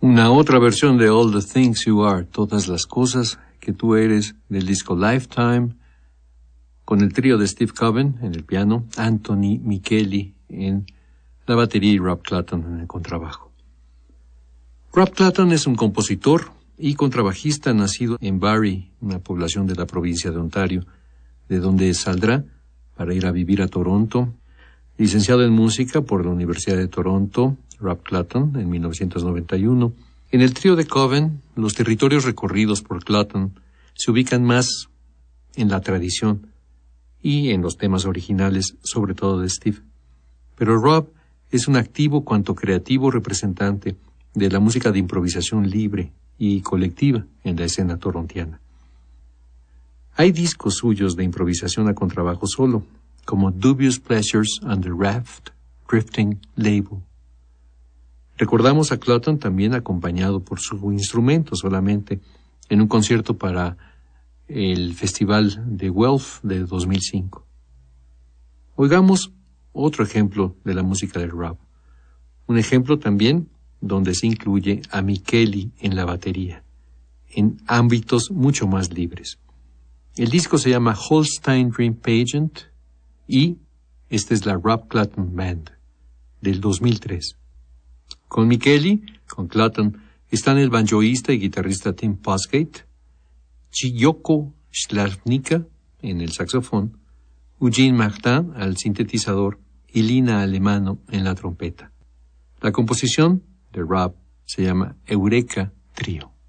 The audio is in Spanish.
Una otra versión de All the Things You Are, todas las cosas que tú eres, del disco Lifetime, con el trío de Steve Coven en el piano, Anthony Micheli en la batería y Rob Clutton en el contrabajo. Rob Clutton es un compositor y contrabajista nacido en Barrie, una población de la provincia de Ontario, de donde saldrá para ir a vivir a Toronto. Licenciado en música por la Universidad de Toronto, Rob Clutton, en 1991. En el trío de Coven, los territorios recorridos por Clutton se ubican más en la tradición y en los temas originales, sobre todo de Steve. Pero Rob es un activo cuanto creativo representante de la música de improvisación libre y colectiva en la escena torontiana. Hay discos suyos de improvisación a contrabajo solo, como Dubious Pleasures and the Raft Drifting Label. Recordamos a Clutton también acompañado por su instrumento solamente en un concierto para el Festival de Guelph de 2005. Oigamos otro ejemplo de la música de Rob. Un ejemplo también donde se incluye a Micheli en la batería, en ámbitos mucho más libres. El disco se llama Holstein Dream Pageant y esta es la Rob Clutton Band del 2003. Con Micheli, con Clutton, están el banjoísta y guitarrista Tim Posgate, Chiyoko Szlarnica en el saxofón, Eugene Martin al sintetizador y Lina Alemano en la trompeta. La composición de Rob se llama Eureka Trio.